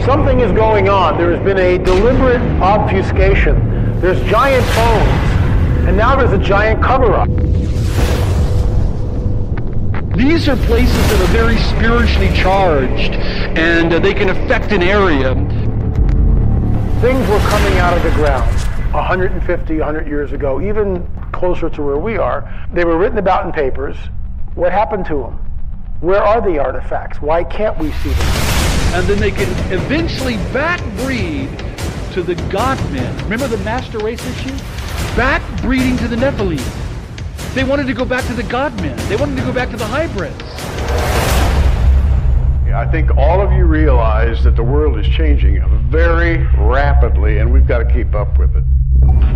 Something is going on. There has been a deliberate obfuscation. There's giant phones, and now there's a giant cover-up. These are places that are very spiritually charged, and they can affect an area. Things were coming out of the ground 150, 100 years ago, even closer to where we are. They were written about in papers. What happened to them? Where are the artifacts? Why can't we see them? And then they can eventually backbreed to the God-men. Remember the master race issue? Backbreeding to the Nephilim. They wanted to go back to the God-men. They wanted to go back to the hybrids. I think all of you realize that the world is changing very rapidly, and we've got to keep up with it.